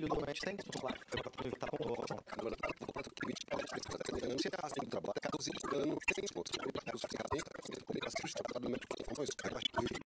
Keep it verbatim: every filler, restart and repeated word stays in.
filho doente tem que lá para evitar a convulsão. Agora, se a raça tem trabalho, catorze anos, sem esforço, para os ficar dentro, comunicação, tratamento com informações, eu acho que